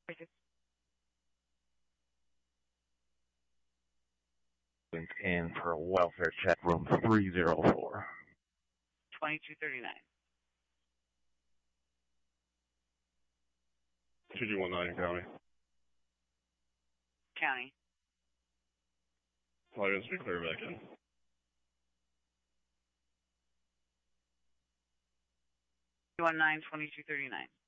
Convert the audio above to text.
In for a welfare check, room 304. 2239. 2219 County. County. Audience, be clear back in. 219, 2239.